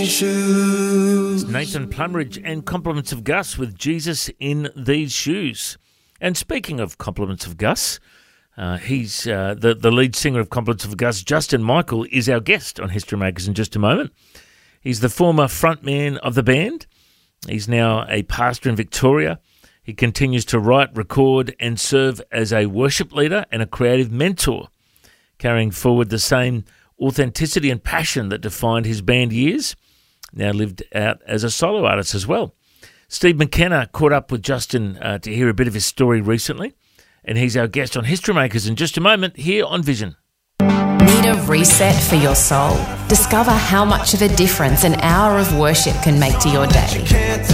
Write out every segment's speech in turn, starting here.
Shoes. Nathan Plumridge and Compliments of Gus with Jesus in These Shoes. And speaking of Compliments of Gus, he's the lead singer of Compliments of Gus, Justin Michael, is our guest on History Makers in just a moment. He's the former frontman of the band. He's now a pastor in Victoria. He continues to write, record and serve as a worship leader and a creative mentor, carrying forward the same authenticity and passion that defined his band years, now lived out as a solo artist as well. Steve McKenna caught up with Justin to hear a bit of his story recently, and he's our guest on History Makers in just a moment here on Vision. Need a reset for your soul? Discover how much of a difference an hour of worship can make to your day.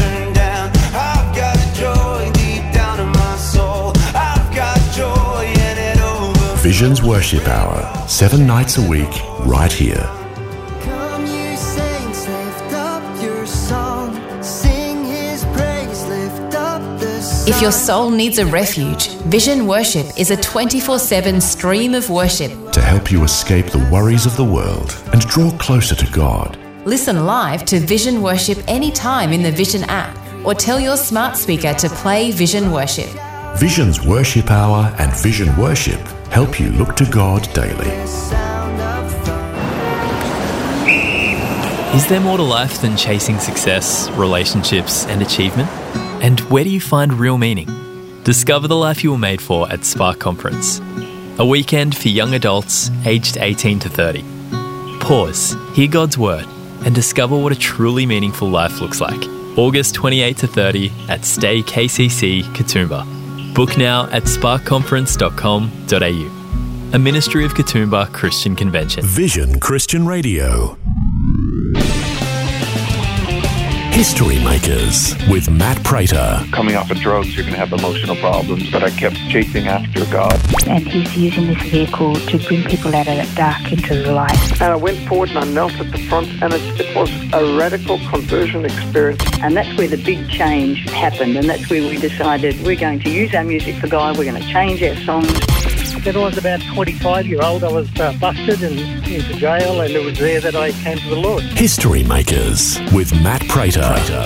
Vision's Worship Hour, 7 nights a week, right here. Come you saints, lift up your song, sing his praise, lift up the song. If your soul needs a refuge, Vision Worship is a 24/7 stream of worship. To help you escape the worries of the world and draw closer to God. Listen live to Vision Worship anytime in the Vision app, or tell your smart speaker to play Vision Worship. Vision's Worship Hour and Vision Worship help you look to God daily. Is there more to life than chasing success, relationships and achievement? And where do you find real meaning? Discover the life you were made for at Spark Conference, a weekend for young adults aged 18 to 30. Pause, hear God's word and discover what a truly meaningful life looks like. August 28 to 30 at Stay KCC, Katoomba. Book now at sparkconference.com.au. A ministry of Katoomba Christian Convention. Vision Christian Radio. History Makers with Matt Prater. Coming off of drugs, you're going to have emotional problems, but I kept chasing after God. And he's using this vehicle to bring people out of that dark into the light. And I went forward and I knelt at the front, and it was a radical conversion experience. And that's where the big change happened, and that's where we decided we're going to use our music for God, we're going to change our songs. When I was about 25-year-old, I was busted and into jail, and it was there that I came to the Lord. History Makers with Matt Prater.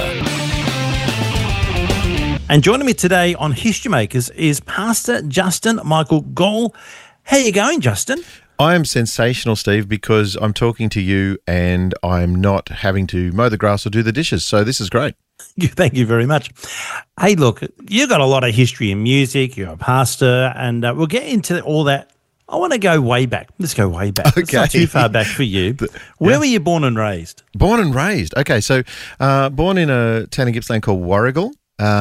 And joining me today on History Makers is Pastor Justin Michael Gall. How you going, Justin? I am sensational, Steve, because I'm talking to you and I'm not having to mow the grass or do the dishes. So this is great. Thank you very much. Hey, look, you've got a lot of history in music. You're a pastor, and we'll get into all that. I want to go way back. Let's go way back. Okay. It's not too far back for you. Where were you born and raised? Born and raised. Okay, so born in a town in Gippsland called Warrigal.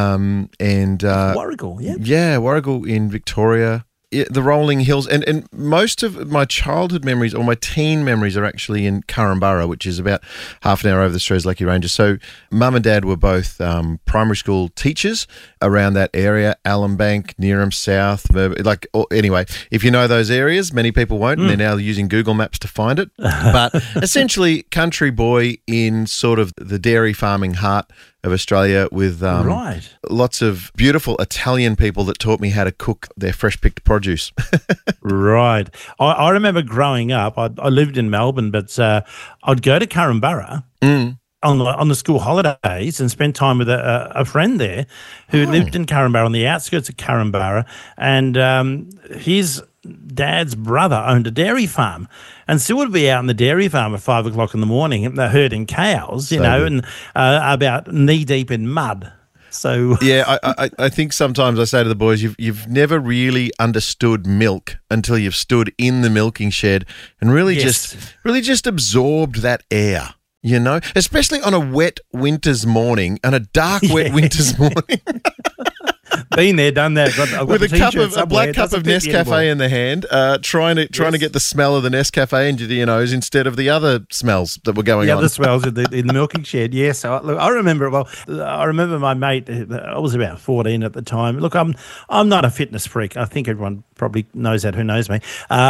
Warrigal, yeah? Yeah, Warrigal in Victoria. Yeah, the rolling hills, and most of my childhood memories or my teen memories are actually in Curramborough, which is about half an hour over the Strzelecki Ranges. So mum and dad were both primary school teachers around that area, Allenbank, Nearham South. Anyway, if you know those areas, many people won't, and they're now using Google Maps to find it. But essentially, country boy in sort of the dairy farming heart of Australia with lots of beautiful Italian people that taught me how to cook their fresh-picked produce. Right. I remember growing up, I lived in Melbourne, but I'd go to Curramborough on the school holidays and spend time with a friend there who lived in Curramborough, on the outskirts of Curramborough, and his dad's brother owned a dairy farm, and still would be out on the dairy farm at 5 o'clock in the morning, herding cows, and about knee deep in mud. So yeah, I think sometimes I say to the boys, you've never really understood milk until you've stood in the milking shed and really just absorbed that air. Especially on a wet winter's morning and a dark wet winter's morning. Been there, done that. With a black cup of Nescafe in the hand, trying to get the smell of the Nescafe into your nose instead of the other smells that were going on. The other smells in the milking shed. Yes, I remember it well. I remember my mate. I was about 14 at the time. Look, I'm not a fitness freak. I think everyone probably knows that who knows me.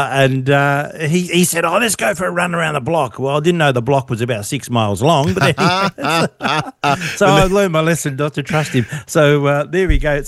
He said, "Oh, let's go for a run around the block." Well, I didn't know the block was about 6 miles long, but anyway, so I learned my lesson not to trust him. So there we go.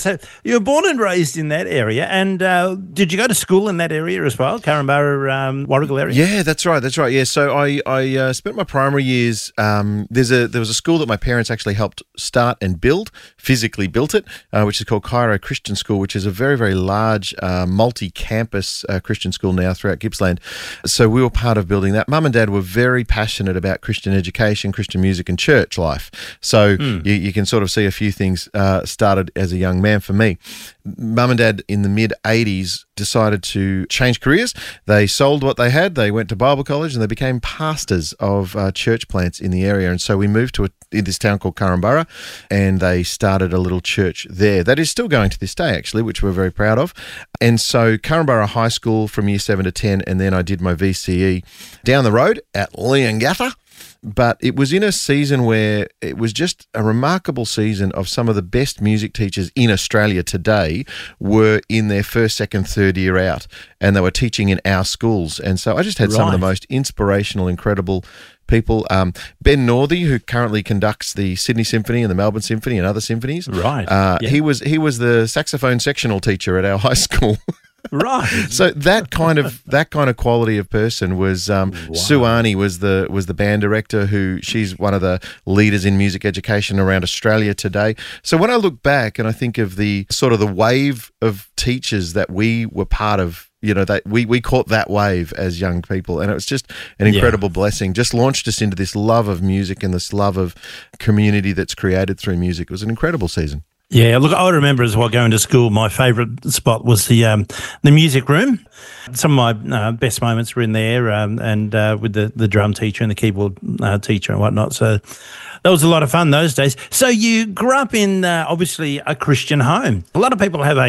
So you were born and raised in that area, and did you go to school in that area as well, Carrambarra, Warrigal area? Yeah, that's right. Yeah, so I spent my primary years. There was a school that my parents actually helped start and physically built it, which is called Cairo Christian School, which is a very, very large multi-campus Christian school now throughout Gippsland. So we were part of building that. Mum and Dad were very passionate about Christian education, Christian music and church life. So you can sort of see a few things started as a young man for me. Mum and Dad in the mid-'80s decided to change careers. They sold what they had. They went to Bible college and they became pastors of church plants in the area. And so we moved to this town called Carrambarra, and they started a little church there that is still going to this day, actually, which we're very proud of. And so Carrambarra High School from year 7 to 10, and then I did my VCE down the road at Leongatha. But it was in a season where it was just a remarkable season of some of the best music teachers in Australia today were in their first, second, third year out, and they were teaching in our schools. And so I just had some of the most inspirational, incredible people. Ben Northey, who currently conducts the Sydney Symphony and the Melbourne Symphony and other symphonies. Right. He was the saxophone sectional teacher at our high school. Right. So that kind of quality of person was Sue Arney was the band director, who she's one of the leaders in music education around Australia today. So when I look back and I think of the sort of the wave of teachers that we were part of, you know, that we caught that wave as young people, and it was just an incredible blessing. Just launched us into this love of music and this love of community that's created through music. It was an incredible season. Yeah, look, I remember as well going to school, my favourite spot was the music room. Some of my best moments were in there and with the drum teacher and the keyboard teacher and whatnot. So that was a lot of fun those days. So you grew up in obviously a Christian home. A lot of people have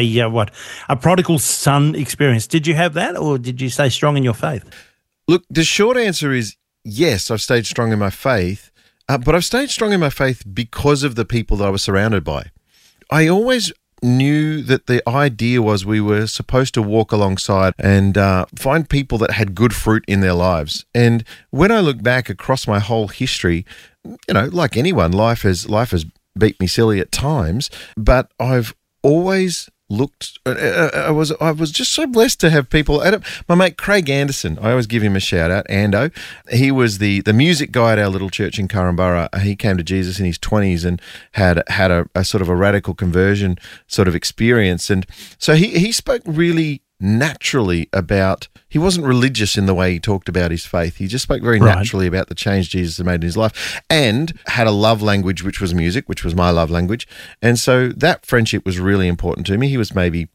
a prodigal son experience. Did you have that, or did you stay strong in your faith? Look, the short answer is yes, I've stayed strong in my faith, but I've stayed strong in my faith because of the people that I was surrounded by. I always knew that the idea was we were supposed to walk alongside and find people that had good fruit in their lives. And when I look back across my whole history, you know, like anyone, life has beat me silly at times, but I've always looked. I was just so blessed to have people. My mate Craig Anderson, I always give him a shout out. Ando, he was the music guy at our little church in Carrambarra. He came to Jesus in his 20s and had a sort of a radical conversion sort of experience, and so he spoke really naturally about. He wasn't religious in the way he talked about his faith. He just spoke very naturally about the change Jesus had made in his life, and had a love language, which was music, which was my love language. And so that friendship was really important to me. He was maybe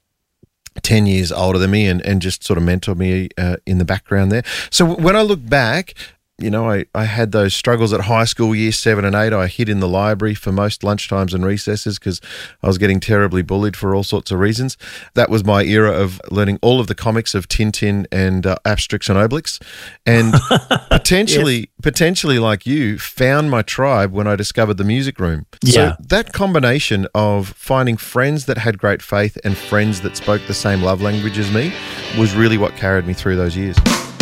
10 years older than me and just sort of mentored me in the background there. So when I look back, you know, I had those struggles at high school, year 7 and 8. I hid in the library for most lunchtimes and recesses because I was getting terribly bullied for all sorts of reasons. That was my era of learning all of the comics of Tintin and Asterix and Obelix, and potentially like you, found my tribe when I discovered the music room. Yeah. So that combination of finding friends that had great faith and friends that spoke the same love language as me was really what carried me through those years.